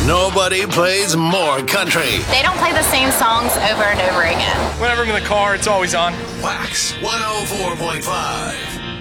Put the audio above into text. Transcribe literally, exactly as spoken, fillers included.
Nobody plays more country. They don't play the same songs over and over again. Whenever I'm in the car, it's always on. Wax one oh four point five.